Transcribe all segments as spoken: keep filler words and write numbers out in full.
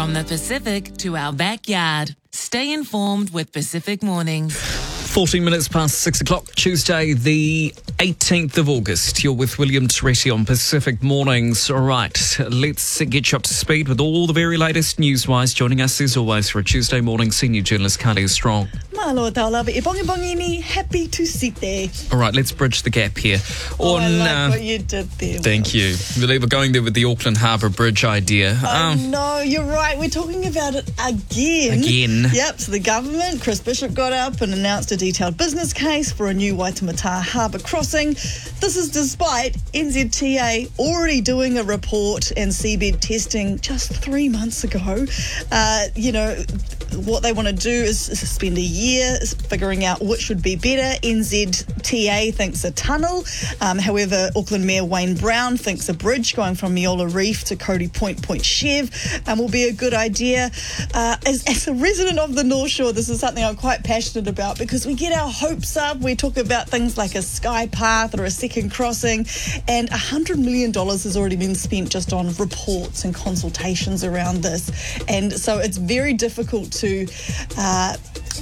From the Pacific to our backyard. Stay informed with Pacific Mornings. fourteen minutes past six o'clock, Tuesday, the eighteenth of August. You're with William Teresi on Pacific Mornings. All right, let's get you up to speed with all the very latest news-wise. Joining us, as always, for a Tuesday morning, senior journalist Carly Strong. Malo taulavi e bongi bongini, happy to see there. All right, let's bridge the gap here. Oh, On, I like uh, what you did there. Thank you. I believe we're going there with the Auckland Harbour Bridge idea. Oh, Um, no, you're right. We're talking about it again. Again. Yep, so the government, Chris Bishop, got up and announced a detailed business case for a new Waitemata Harbour crossing. This is despite N Z T A already doing a report and seabed testing just three months ago. Uh, you know, what they want to do is spend a year figuring out which would be better. N Z T A thinks a tunnel. Um, however, Auckland Mayor Wayne Brown thinks a bridge going from Miola Reef to Cody Point, Point Chev um, will be a good idea. Uh, as, as a resident of the North Shore, this is something I'm quite passionate about because we get our hopes up. We talk about things like a sky path or a second crossing, and one hundred million dollars has already been spent just on reports and consultations around this. And so it's very difficult to uh,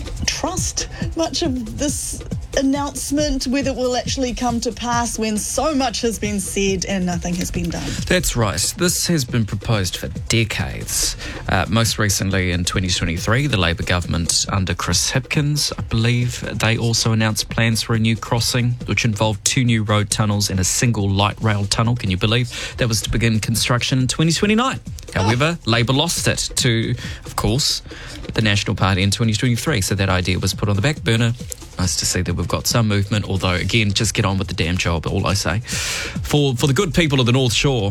trust much of this announcement, whether it will actually come to pass when so much has been said and nothing has been done. That's right. This has been proposed for decades. Uh, most recently in twenty twenty-three, the Labour government under Chris Hipkins, I believe, they also announced plans for a new crossing, which involved two new road tunnels and a single light rail tunnel. Can you believe? That was to begin construction in twenty twenty-nine. However, oh. Labour lost it to, of course, the National Party in twenty twenty-three. So that idea was put on the back burner. Nice to see that we've got some movement, although, again, just get on with the damn job, all I say. For for the good people of the North Shore.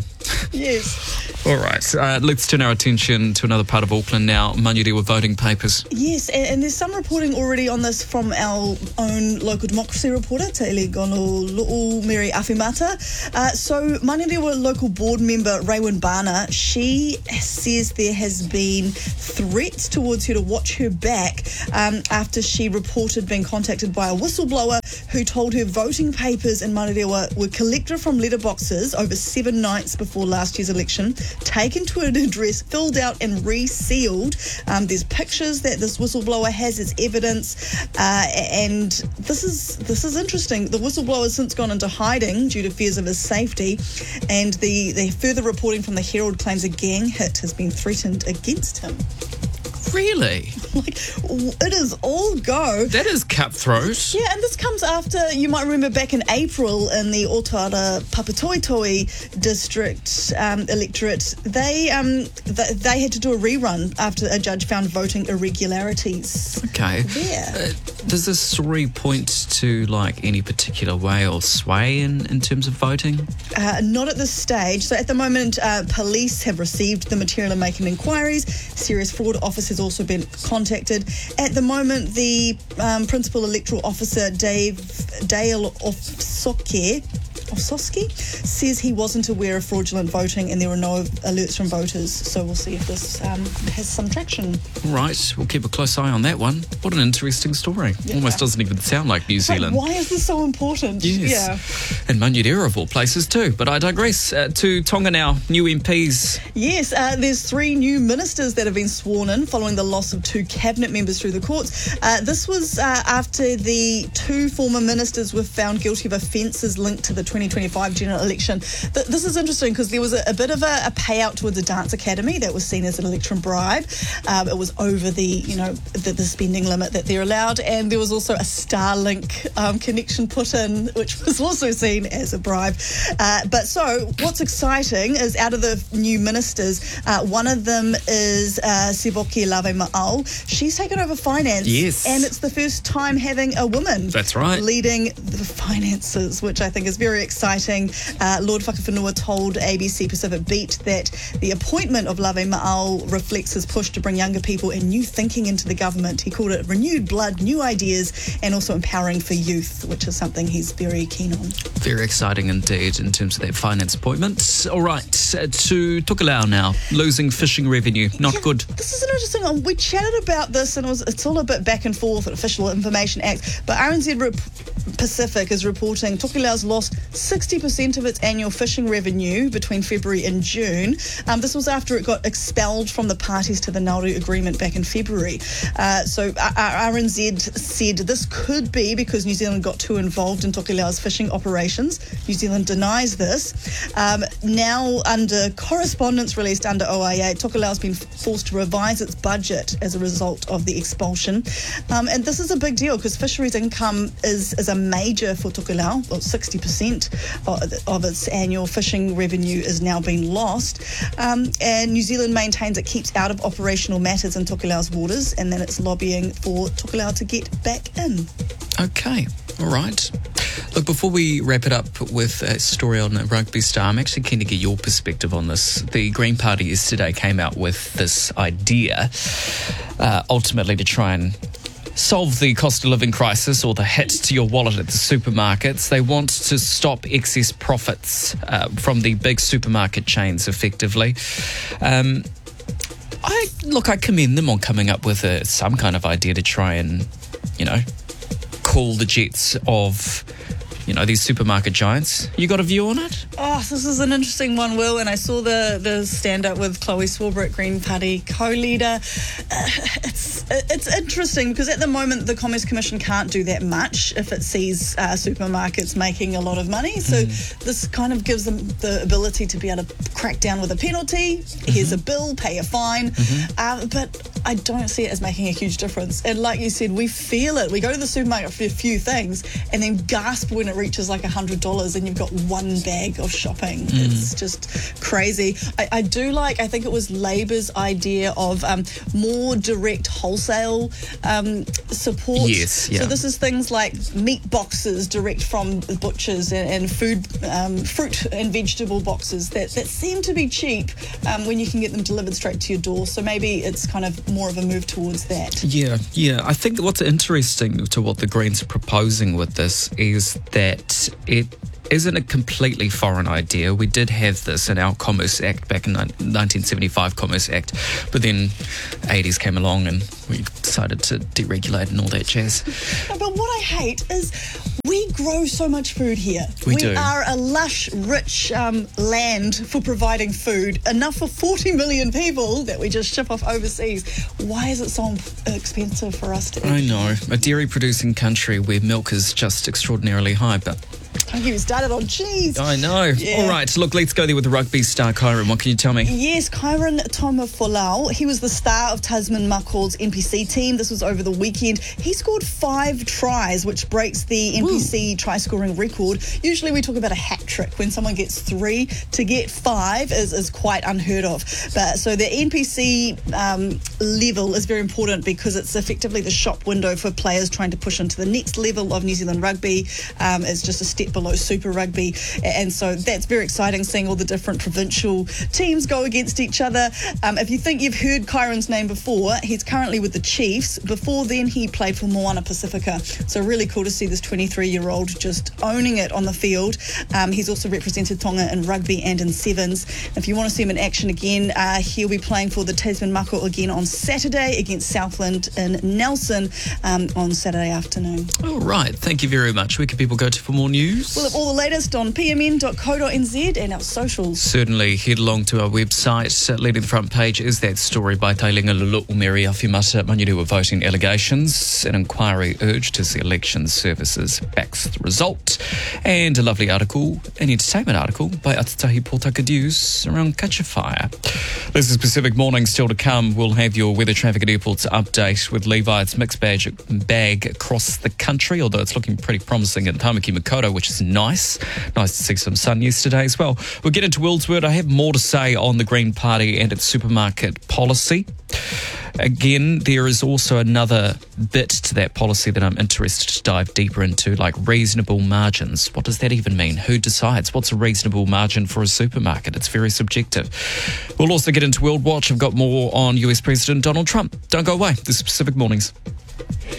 Yes. All right, uh, let's turn our attention to another part of Auckland now, Manurewa voting papers. Yes, and, and there's some reporting already on this from our own local democracy reporter, Te Ili Gono Lu'u Mary Awhimata. Uh, so Manurewa local board member Raewyn Barner, she says there has been threats towards her to watch her back um, after she reported being contacted by a whistleblower who told her voting papers in Manurewa were collected from letterboxes over seven nights before last year's election, taken to an address, filled out and resealed. Um, there's pictures that this whistleblower has as evidence, uh, and this is this is interesting. The whistleblower has since gone into hiding due to fears of his safety, and the, the further reporting from the Herald claims a gang hit has been threatened against him. Really? Like, it is all go. That is cutthroat. Yeah, and this comes after, you might remember back in April in the Otara Papatoetoe district um, electorate, they um th- they had to do a rerun after a judge found voting irregularities. Okay. There. Uh, does this story point to, like, any particular way or sway in, in terms of voting? Uh, not at this stage. So at the moment, uh, police have received the material and making inquiries. Serious Fraud Office has also been contacted. At the moment, the um, Principal Electoral Officer, Dave Dale Ofsoke, Ofsoski, says he wasn't aware of fraudulent voting and there were no alerts from voters. So we'll see if this um, has some traction. All right, we'll keep a close eye on that one. What an interesting story. Yeah. Almost doesn't even sound like New Zealand. But why is this so important? Yes. Yeah. And Manurewa of all places too. But I digress. Uh, to Tonga now, new M Ps. Yes, uh, there's three new ministers that have been sworn in following the loss of two cabinet members through the courts. Uh, this was uh, after the two former ministers were found guilty of offences linked to the twenty twenty-five general election. Th- this is interesting because there was a, a bit of a, a payout towards a dance academy that was seen as an election bribe. Um, it was over the, you know, the, the spending limit that they're allowed, and there was also a Starlink um, connection put in, which was also seen as a bribe. Uh, but so, what's exciting is out of the new ministers, uh, one of them is uh, Siboki Lave Ma'au. She's taken over finance. Yes. And it's the first time having a woman That's right. leading the finances, which I think is very exciting. Uh, Lord Whakawhenua told A B C Pacific Beat that the appointment of Lave Ma'au reflects his push to bring younger people and new thinking into the government. He called it renewed blood, new ideas, and also empowering for youth, which is something he's very keen on. Very exciting indeed in terms of that finance appointment. All right, uh, to Tokelau now. Losing fishing revenue. Not Yeah, good. This is an interesting one. We chatted about this, and it was, it's all a bit back and forth at Official Information Act, but R N Z Rep- Pacific is reporting Tokelau's lost sixty percent of its annual fishing revenue between February and June. Um, this was after it got expelled from the parties to the Nauru Agreement back in February. Uh, so R N Z said this could be because New Zealand got too involved in Tokelau's fishing operations. New Zealand denies this. Um, now, under correspondence released under O I A, Tokelau has been forced to revise its budget as a result of the expulsion. Um, and this is a big deal because fisheries income is, is a major for Tokelau. Well, sixty percent of, of its annual fishing revenue is now being lost. Um, and New Zealand maintains it keeps out of operational matters in Tokelau's waters, and then it's lobbying for Tokelau to get back in. Okay, all right. Look, before we wrap it up with a story on Rugby Star, I'm actually keen to get your perspective on this. The Green Party yesterday came out with this idea, uh, ultimately to try and solve the cost of living crisis or the hit to your wallet at the supermarkets. They want to stop excess profits uh, from the big supermarket chains, effectively. Um, I look, I commend them on coming up with a, some kind of idea to try and, you know, cool the jets of, you know, these supermarket giants. You got a view on it? Oh, this is an interesting one, Will, and I saw the, the stand-up with Chloe Swarbrick, Green Party co-leader. Uh, it's it's interesting because at the moment the Commerce Commission can't do that much if it sees uh, supermarkets making a lot of money. So mm. this kind of gives them the ability to be able to crack down with a penalty. Mm-hmm. Here's a bill, pay a fine. Mm-hmm. Uh, but I don't see it as making a huge difference. And like you said, we feel it. We go to the supermarket for a few things and then gasp when it reaches like one hundred dollars and you've got one bag of shopping. Mm. It's just crazy. I, I do like, I think it was Labour's idea of um, more direct wholesale um, support. Yes, yeah. So this is things like meat boxes direct from the butchers and, and food, um, fruit and vegetable boxes that, that seem to be cheap um, when you can get them delivered straight to your door. So maybe it's kind of more of a move towards that. Yeah, yeah. I think what's interesting to what the Greens are proposing with this is that it isn't a completely foreign idea. We did have this in our Commerce Act back in nineteen seventy-five Commerce Act, but then eighties came along and we decided to deregulate and all that jazz. But what I hate is we grow so much food here. We, we do. are a lush, rich um, land for providing food, enough for forty million people that we just ship off overseas. Why is it so expensive for us to eat? I know. A dairy-producing country where milk is just extraordinarily high, but don't get me started on cheese. I know. Yeah. All right, look, let's go there with the rugby star, Kyron. What can you tell me? Yes, Kyron Tomafolau. He was the star of Tasman Makhol's N P C team. This was over the weekend. He scored five tries, which breaks the N P C Woo. try-scoring record. Usually we talk about a hat trick when someone gets three. To get five is, is quite unheard of. But so the N P C um, level is very important because it's effectively the shop window for players trying to push into the next level of New Zealand rugby. Um, it's just a step below Super Rugby, and so that's very exciting seeing all the different provincial teams go against each other. Um, if you think you've heard Kyron's name before, he's currently with the Chiefs. Before then he played for Moana Pacifica, so really cool to see this twenty-three-year-old just owning it on the field. Um, he's also represented Tonga in rugby and in sevens. If you want to see him in action again, uh, he'll be playing for the Tasman Mako again on Saturday against Southland in Nelson um, on Saturday afternoon. All right, thank you very much. Where can people go to for more news? We'll have all the latest on p m n dot co dot n z and our socials. Certainly, head along to our website. Uh, leading the front page is that story by Tailinga Lulu'umeri Awhimata Manuriwa voting allegations. An inquiry urged as the election services backs the result. And a lovely article, an entertainment article by Atatahi Pōtaka News around Catch a Fire. This is Pacific Morning still to come. We'll have your weather, traffic and airports update with Levi. It's mixed bag, bag across the country, although it's looking pretty promising in Tamaki Makaurau, which is nice. Nice to see some sun yesterday as well. We'll get into Will's Word. I have more to say on the Green Party and its supermarket policy. Again, there is also another bit to that policy that I'm interested to dive deeper into, like reasonable margins. What does that even mean? Who decides? What's a reasonable margin for a supermarket? It's very subjective. We'll also get into World Watch. I've got more on U S President Donald Trump. Don't go away. This is Pacific Mornings.